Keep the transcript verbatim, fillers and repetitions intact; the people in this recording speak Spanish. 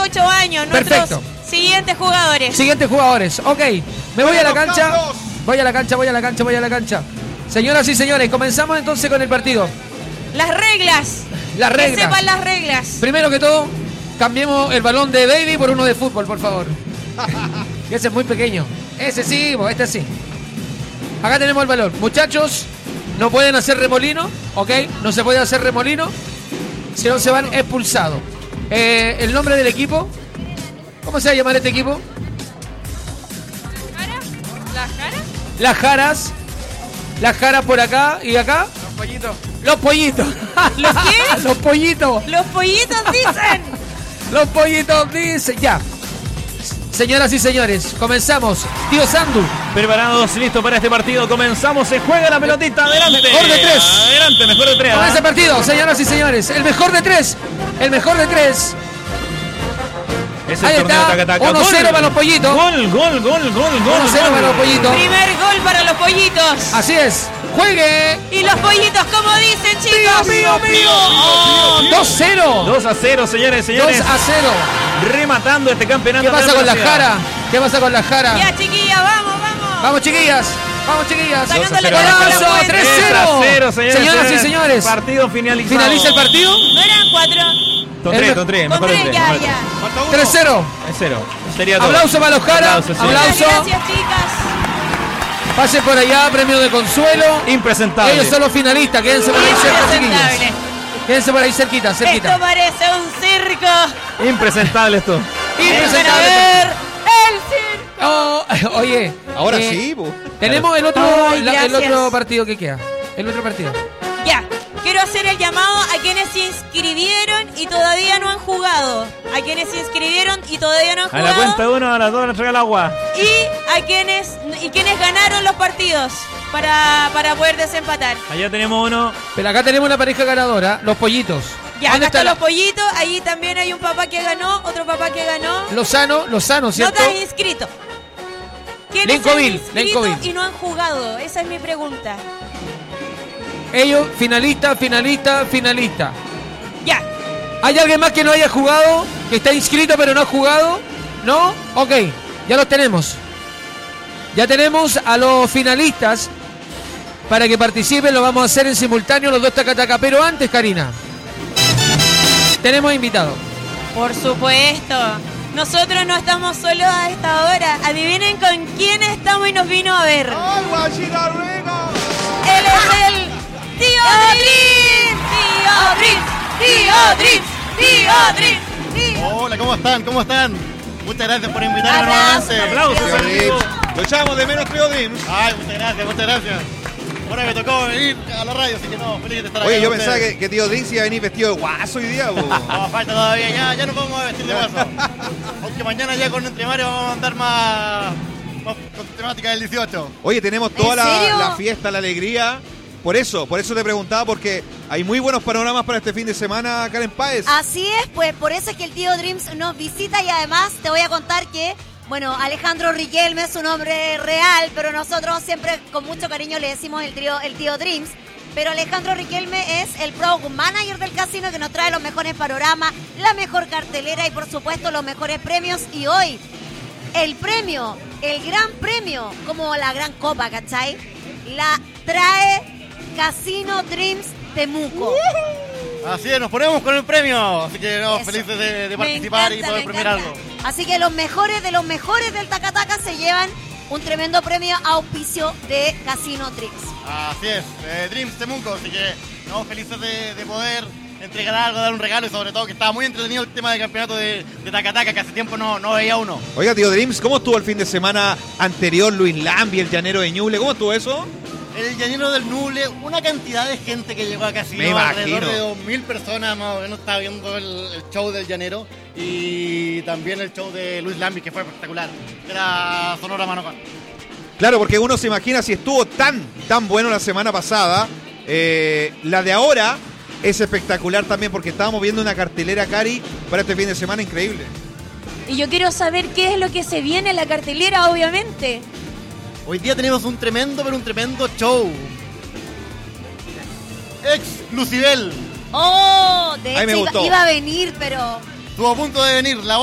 dieciocho años. Perfecto. Nuestros siguientes jugadores. Siguientes jugadores. Ok, me voy a la cancha. Voy a la cancha, voy a la cancha, voy a la cancha. Señoras y señores, comenzamos entonces con el partido. Las reglas. Las reglas. Que sepan las reglas. Primero que todo, cambiemos el balón de baby por uno de fútbol, por favor. Ese es muy pequeño. Ese sí, este sí. Acá tenemos el balón. Muchachos, no pueden hacer remolino, ¿ok? No se puede hacer remolino, si no se van expulsados. Eh, el nombre del equipo, ¿cómo se va a llamar este equipo? ¿Las caras? Las Jaras. Las Jaras por acá y acá. Los pollitos. Los pollitos. ¿Los qué? Los pollitos. Los pollitos dicen. Los pollitos dicen. Ya. Señoras y señores, comenzamos. Tío Sandu. Preparados, listos para este partido. Comenzamos, se juega la pelotita. Adelante. Mejor de tres. Adelante, mejor de tres. Con ¿eh? ese partido, señoras y señores. El mejor de tres. El mejor de tres. Es el Ahí torneo está. taca, taca. uno cero para los pollitos. Gol, gol, gol, gol, gol. uno cero para los pollitos. Primer gol para los pollitos. Así es. Juegue. Y los pollitos, como dicen, chicos. Mío, mío, mío. Oh, dos cero. dos a cero, señores, señores. dos a cero. Rematando este campeonato. ¿Qué pasa de con la velocidad. Jara? ¿Qué pasa con la Jara? Ya, chiquilla, vamos, vamos. Vamos, chiquillas. Vamos, chiquillas. Sacándole dos a cero. coraje a la Golazo, cuenta. tres tres a cero. cero, señores, Señoras y señores. Partido finalizado. ¿Finaliza el partido? No eran cuatro. Con El- tres, con tres. Con Mejor de tres, tres. ya, mejor de ya. tres. tres cero. Es cero. Sería todo. Aplauso para los Jara. Aplauso, sí. Aplauso. Muchas gracias, chicas. Pase por allá, premio de consuelo. Impresentable. Ellos son los finalistas. Quédense por ahí cerca, Impresentable. chiquillos. Quédense por ahí cerquita, cerquita. Esto parece un circo. Impresentable esto. Vengan a Impresentable. ver el circo. Oh, oye. Ahora eh, sí, po. Tenemos el otro, Ay, la- el gracias. otro partido que queda. El otro partido. Ya, quiero hacer el llamado a quienes se inscribieron y todavía no han jugado. A quienes se inscribieron y todavía no han A jugado. la cuenta de uno, a las dos, nos trae el agua. Y a quienes y quienes ganaron los partidos para, para poder desempatar. Allá tenemos uno. Pero acá tenemos una pareja ganadora, los pollitos. Ya, ¿Dónde acá está están la- los pollitos. Allí también hay un papá que ganó, otro papá que ganó. Lozano, Lozano, No ¿cierto? te has inscrito. ¿Quiénes se han Lincoln, inscrito Lincoln. y no han jugado? Esa es mi pregunta. Ellos, finalista, finalista, finalista. Ya. ¿Hay alguien más que no haya jugado? ¿Que está inscrito pero no ha jugado? ¿No? Ok, ya los tenemos. Ya tenemos a los finalistas para que participen. Lo vamos a hacer en simultáneo los dos tacataca. Pero antes, Karina, tenemos invitados. Por supuesto. Nosotros no estamos solos a esta hora. Adivinen con quién estamos y nos vino a ver. ¡Ay, guachita rica! Él es el Tío Dreams. Tío Dreams. Tío Dreams. Tío Dreams. Tío. Hola, ¿cómo están? ¿Cómo están? Muchas gracias por invitarme Abrazo. nuevamente. Aplausos, Tío amigo. Dreams. Lo echamos de menos, Tío Dreams. Ay, muchas gracias, muchas gracias. Ahora me tocó venir a la radio, así que no, feliz de estar acá. Oye, yo con pensaba ustedes. que, que Tío Dreams iba a venir vestido de guaso hoy día, po. No, falta todavía, ya, ya nos vamos a vestir de paso. Aunque mañana ya con Entre Mario vamos a andar más, más con temática del dieciocho. Oye, tenemos toda ¿En la, serio? la fiesta, la alegría. Por eso, por eso te preguntaba, porque hay muy buenos panoramas para este fin de semana, Karen Páez. Así es, pues por eso es que el tío Dreams nos visita y además te voy a contar que, bueno, Alejandro Riquelme es su nombre real, pero nosotros siempre con mucho cariño le decimos el, trío, el tío Dreams. Pero Alejandro Riquelme es el product manager del casino que nos trae los mejores panoramas, la mejor cartelera y por supuesto los mejores premios. Y hoy, el premio, el gran premio, como la gran copa, ¿cachai? La trae Casino Dreams Temuco. Así es, nos ponemos con el premio. Así que no, Eso. felices de, de Me participar encanta, y poder me premiar encanta. algo. Así que los mejores de los mejores del Tacataca se llevan un tremendo premio a auspicio de Casino Dreams. Así es, eh, Dreams Temuco, así que no, felices de, de poder entregar algo, dar un regalo y sobre todo que estaba muy entretenido el tema del campeonato de, de Tacataca, que hace tiempo no, no veía uno. Oiga, Tío Dreams, ¿cómo estuvo el fin de semana anterior Luis Lambi, el llanero de Ñuble? ¿Cómo estuvo eso? El llanero del Nuble, una cantidad de gente que llegó a Casino, Me alrededor imagino. de dos mil personas más o menos estaba viendo el, el show del llanero y también el show de Luis Lambi, que fue espectacular, era Sonora Manocón. Claro, porque uno se imagina si estuvo tan, tan bueno la semana pasada, eh, la de ahora es espectacular también porque estábamos viendo una cartelera, Cari, para este fin de semana increíble. Y yo quiero saber qué es lo que se viene en la cartelera, obviamente. Hoy día tenemos un tremendo, pero un tremendo show. Ex Lucibel, Oh, de Ay, me hecho iba, gustó. iba a venir, pero estuvo a punto de venir, la